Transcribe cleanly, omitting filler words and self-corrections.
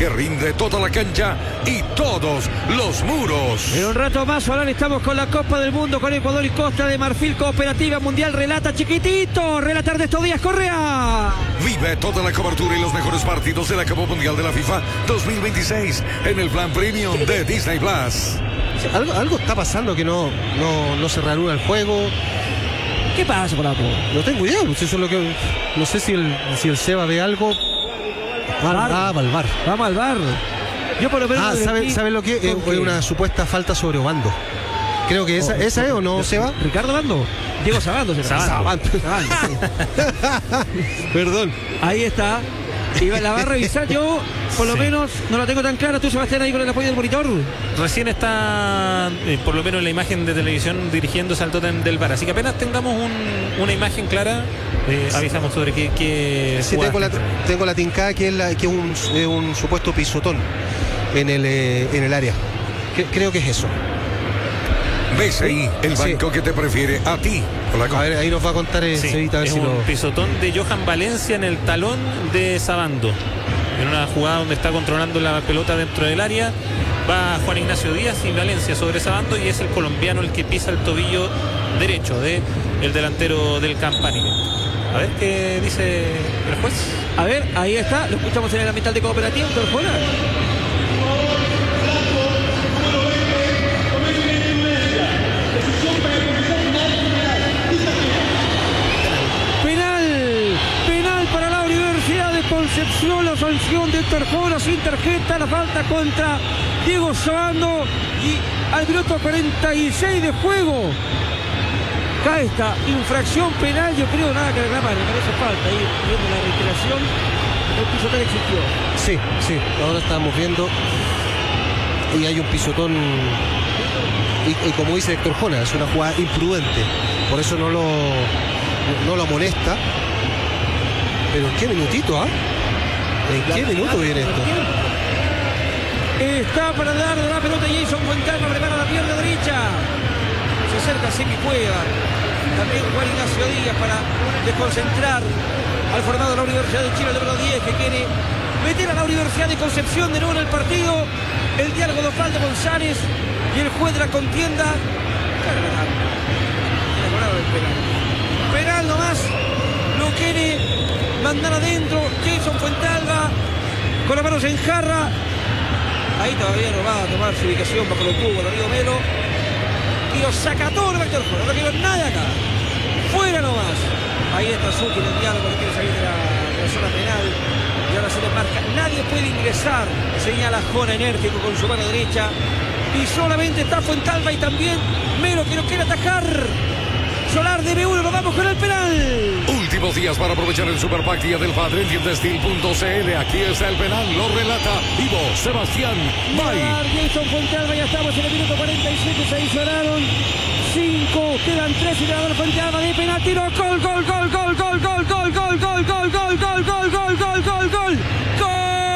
que rinde toda la cancha y todos los muros. En un rato más, Solán, estamos con la Copa del Mundo, con Ecuador y Costa de Marfil, Cooperativa Mundial. Relata chiquitito, relatar de estos días, Correa. Vive toda la cobertura y los mejores partidos de la Copa Mundial de la FIFA 2026 en el plan premium de Disney Plus. Algo está pasando que no se reanuda el juego. ¿Qué pasa por acá? No tengo idea, pues eso es lo que. No sé si el Seba ve algo. Va al VAR. Vamos al VAR. Yo por lo menos. ¿Sabe lo que es? Una supuesta falta sobre Obando. Creo que esa es, ¿o no, Seba? ¿Ricardo Obando? Diego Sabando. Sabando. Perdón. Ahí está. Y la va a revisar. Yo, por lo menos, no la tengo tan clara. Tú, Sebastián, ahí con el apoyo del monitor. Recién está, por lo menos en la imagen de televisión, dirigiéndose al tótem del VAR. Así que apenas tengamos una imagen clara, avisamos sobre qué sí, tengo la tincada que es un supuesto pisotón en el área. Creo que es eso. ¿Ves ahí el banco que te prefiere a ti? A ver, ahí nos va a contar Cevita, a ver es si un pisotón de Johan Valencia en el talón de Sabando. En una jugada donde está controlando la pelota dentro del área, va Juan Ignacio Díaz y Valencia sobre Sabando, y es el colombiano el que pisa el tobillo derecho del delantero del Campanile. A ver qué dice el juez. A ver, ahí está, lo escuchamos en el ambiental de Cooperativa, doctor Juana. Concepción, la sanción de Héctor Jona sin tarjeta, la falta contra Diego Sabando, y al minuto 46 de juego cae esta infracción penal. Yo creo nada que reclamar, me parece falta. Ahí viendo la reiteración, el pisotón existió. Sí, ahora estamos viendo y hay un pisotón y como dice Héctor Jona, es una jugada imprudente, por eso no lo amonesta. Pero ¿en qué minutito, ¿En qué minuto viene esto? Está para dar la pelota Jason Fontana, prepara la pierna derecha. Se acerca Semi Cueva. También Juan Ignacio Díaz para desconcentrar al formado de la Universidad de Chile, el número 10, que quiere meter a la Universidad de Concepción de nuevo en el partido. El diálogo de Osvaldo González y el juez de la contienda. Penal nomás. Lo quiere mandar adentro Jason Fuentalba con las manos en jarra. Ahí todavía no va a tomar su ubicación bajo los tubos Darío Melo. Y lo saca todo el Héctor Jona. No quiero nada acá. Fuera nomás. Ahí está Suki en el diálogo que quiere salir de la zona penal. Y ahora se le marca. Nadie puede ingresar. Señala Jona enérgico con su mano derecha. Y solamente está Fuentalba y también Melo que no quiere atacar. Solar de B1, nos vamos con el penal. Últimos días para aprovechar el Super Pack Día del Padre en tiendastil.cl. Aquí está el penal, lo relata Ivo Sebastián May. Jason Fuentalba, ya estamos en el minuto 47, se adicionaron 5, quedan 3 y ganador Fuentalba de penal, tiro, gol, gol, gol, gol, gol, gol, gol, gol, gol, gol, gol, gol, gol, gol, gol, gol, gol.